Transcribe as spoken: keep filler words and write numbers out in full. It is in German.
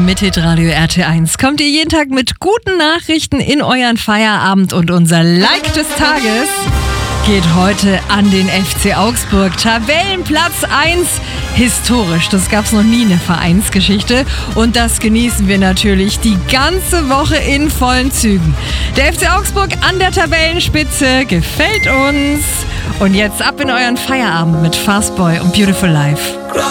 Mit Hitradio R T eins kommt ihr jeden Tag mit guten Nachrichten in euren Feierabend und unser Like des Tages geht heute an den F C Augsburg. Tabellenplatz eins, historisch, das gab's noch nie in der Vereinsgeschichte und das genießen wir natürlich die ganze Woche in vollen Zügen. Der F C Augsburg an der Tabellenspitze gefällt uns und jetzt ab in euren Feierabend mit Fastboy und Beautiful Life.